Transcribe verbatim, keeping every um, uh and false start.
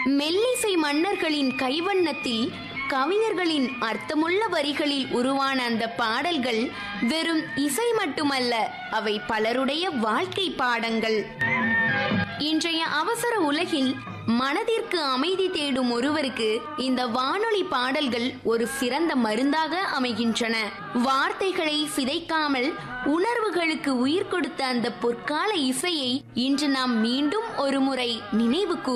மெல்லிசை மன்னர்களின் கைவண்ணத்தில் கவிஞர்களின் அர்த்தமுள்ள வரிகளில் உருவான அந்த பாடல்கள் வெறும் இசை மட்டுமல்ல, அவை பலருடைய வாழ்க்கை பாடங்கள். இன்றைய அவசர உலகில் மனதிற்கு அமைதி தேடும் ஒருவருக்கு இந்த வானொலி பாடல்கள் ஒரு சிறந்த மருந்தாக அமைகின்றன. வார்த்தைகளை சிதைக்காமல் உணர்வுகளுக்கு உயிர் கொடுத்த அந்த பொற்கால இசையை இன்று நாம் மீண்டும் ஒரு முறை நினைவு கூறுவோம்.